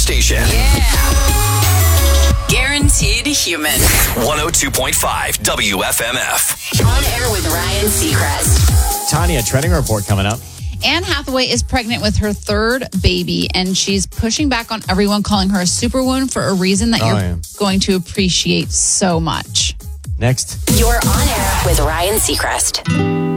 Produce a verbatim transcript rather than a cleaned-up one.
station. Yeah. Guaranteed human. one oh two point five W F M F. On air with Ryan Seacrest. Tanya, trending report coming up. Anne Hathaway is pregnant with her third baby, and she's pushing back on everyone calling her a superwoman for a reason that Oh, you're yeah. going to appreciate so much. Next. You're on air with Ryan Seacrest.